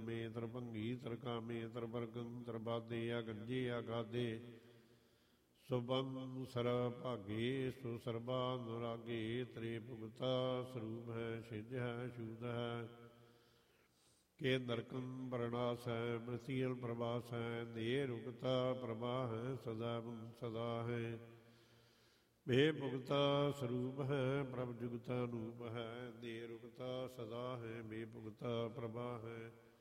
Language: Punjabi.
ਕਾਮੇ ਤਰਭੰਗੀ ਤਰਕਾਮੇ ਤਰਬਰਗੰ ਤਰਬਾਦੇ ਅਗੰਜੇ ਅਗਾਦੇ ਸੁਬੰ ਸਰ ਭਾਗੇ ਸੋ ਸਰਬਾ ਅਨੁਰਾਗੇ ਤ੍ਰੇ ਭੁਗਤਾ ਸਰੂਪ ਹੈ ਛਿਜ ਹੈ ਛੂਤ ਹੈ ਕੇ ਨਰਕੰ ਬਰਣਾਸ ਹੈ ਮ੍ਰਿਤੀਲ ਪ੍ਰਭਾਸ ਹੈ ਦੇ ਰੁਕਤਾ ਪ੍ਰਭਾ ਹੈ ਸਦਾ ਸਦਾ ਹੈ ਬੇ ਭੁਗਤਾ ਸਰੂਪ ਹੈ ਪ੍ਰਭ ਜੁਗਤਾ ਅਨੂਪ ਹੈ ਦੇ ਰੁਕਤਾ ਸਦਾ ਹੈ ਬੇ ਭੁਗਤਾ ਪ੍ਰਭਾ ਹੈ